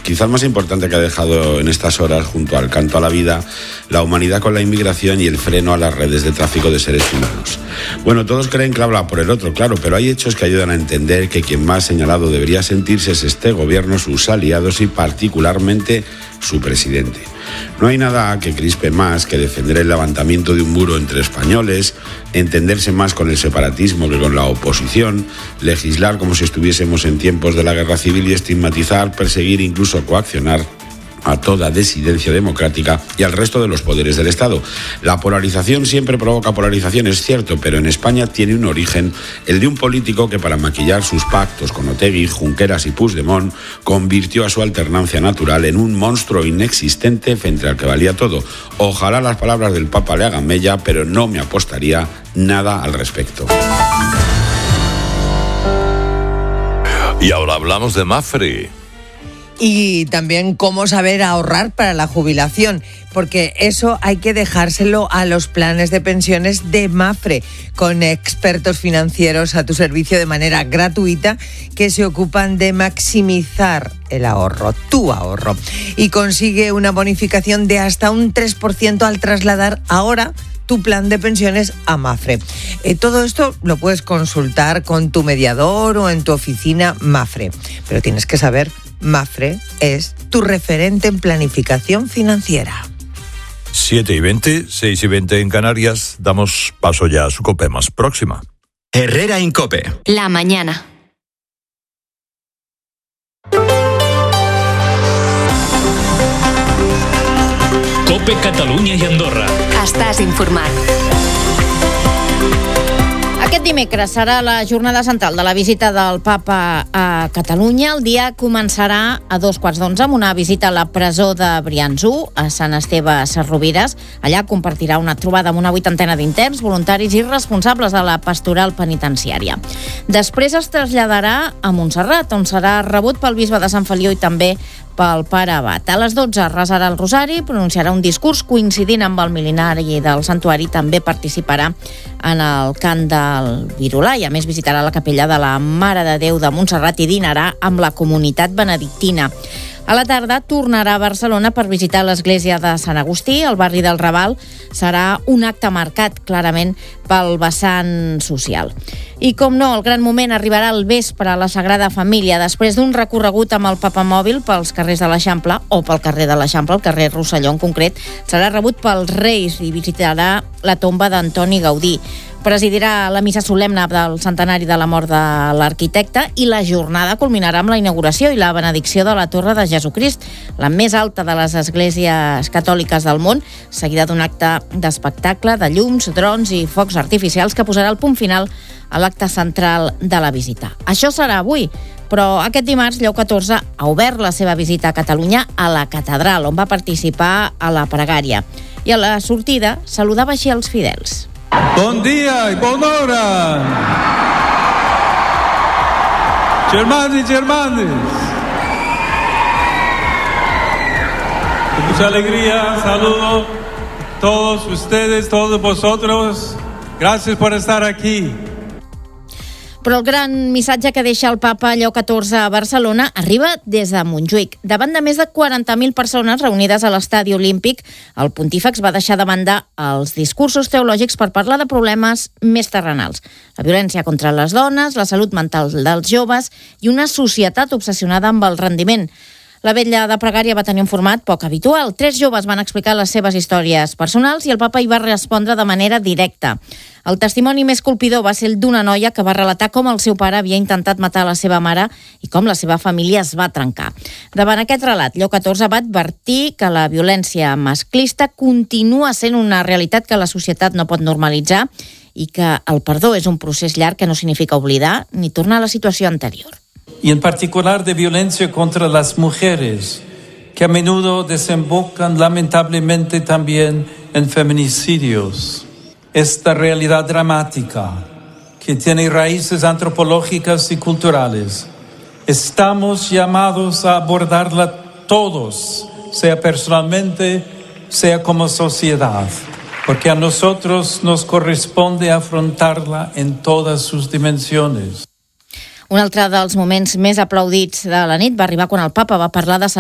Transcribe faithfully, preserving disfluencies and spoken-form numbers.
quizás más importante que ha dejado en estas horas, junto al canto a la vida, la humanidad con la inmigración y el freno a las redes de tráfico de seres humanos. Bueno, todos creen que habla por el otro, claro, pero hay hechos que ayudan a entender que quien más señalado debería sentirse es este gobierno, sus aliados y particularmente su presidente. No hay nada que crispe más que defender el levantamiento de un muro entre españoles, entenderse más con el separatismo que con la oposición, legislar como si estuviésemos en tiempos de la guerra civil y estigmatizar, perseguir, incluso coaccionar a toda disidencia democrática y al resto de los poderes del Estado. La polarización siempre provoca polarización, es cierto, pero en España tiene un origen, el de un político que para maquillar sus pactos con Otegi, Junqueras y Puigdemont convirtió a su alternancia natural en un monstruo inexistente frente al que valía todo. Ojalá las palabras del Papa le hagan mella, pero no me apostaría nada al respecto. Y ahora hablamos de Mapfre. Y también cómo saber ahorrar para la jubilación, porque eso hay que dejárselo a los planes de pensiones de Mapfre, con expertos financieros a tu servicio de manera gratuita que se ocupan de maximizar el ahorro, tu ahorro. Y consigue una bonificación de hasta un tres por ciento al trasladar ahora tu plan de pensiones a Mapfre. Eh, todo esto lo puedes consultar con tu mediador o en tu oficina Mapfre, pero tienes que saber, Mapfre es tu referente en planificación financiera. siete y veinte, seis y veinte en Canarias. Damos paso ya a su COPE más próxima. Herrera Incope. La mañana. COPE Catalunya i Andorra. Estàs informat. Aquest dimecres serà la jornada central de la visita del Papa a Catalunya. El dia començarà a dos quarts d'onze amb una visita a la presó de Brians-u, a Sant Esteve Sesrovires. Allà compartirà una trobada amb una vuitantena d'interns, voluntaris i responsables de la pastoral penitenciària. Després es traslladarà a Montserrat, on serà rebut pel bisbe de Sant Feliu i també pel pare abat. A les dotze resarà el rosari, pronunciarà un discurs coincidint amb el mil·lenari del santuari, també participarà en el cant del Virolà i a més visitarà la capella de la Mare de Déu de Montserrat i dinarà amb la comunitat benedictina. A la tarda tornarà a Barcelona per visitar l'església de Sant Agustí. El barri del Raval serà un acte marcat clarament pel vessant social. I com no, el gran moment arribarà al vespre a la Sagrada Família, després d'un recorregut amb el papamòbil pels carrers de l'Eixample, o pel carrer de l'Eixample, el carrer Rosselló en concret, serà rebut pels Reis i visitarà la tomba d'Antoni Gaudí. Presidirà la missa solemne del centenari de la mort de l'arquitecte i la jornada culminarà amb la inauguració i la benedicció de la Torre de Jesucrist, la més alta de les esglésies catòliques del món, seguida d'un acte d'espectacle de llums, drons i focs artificials que posarà el punt final a l'acte central de la visita. Això serà avui, però aquest dimarts Lleó catorze ha obert la seva visita a Catalunya a la catedral, on va participar a la pregària. I a la sortida saludava així els fidels. Bon dia i bona hora! Germans y germanes, con mucha alegría saludo a todos ustedes, todos vosotros. Gracias por estar aquí. Però el gran missatge que deixa el papa Lleó catorze a Barcelona arriba des de Montjuïc. Davant de més de quaranta mil persones reunides a l'estadi olímpic, el pontífex va deixar de banda els discursos teològics per parlar de problemes més terrenals. La violència contra les dones, la salut mental dels joves i una societat obsessionada amb el rendiment. La vetlla de pregària va tenir un format poc habitual. Tres joves van explicar les seves històries personals i el papa hi va respondre de manera directa. El testimoni més colpidor va ser el d'una noia que va relatar com el seu pare havia intentat matar la seva mare i com la seva família es va trencar. Davant aquest relat, Lleó catorze va advertir que la violència masclista continua sent una realitat que la societat no pot normalitzar i que el perdó és un procés llarg que no significa oblidar ni tornar a la situació anterior. Y en particular de violencia contra las mujeres, que a menudo desembocan lamentablemente también en feminicidios. Esta realidad dramática, que tiene raíces antropológicas y culturales, estamos llamados a abordarla todos, sea personalmente, sea como sociedad, porque a nosotros nos corresponde afrontarla en todas sus dimensiones. Un altre dels moments més aplaudits de la nit va arribar quan el papa va parlar de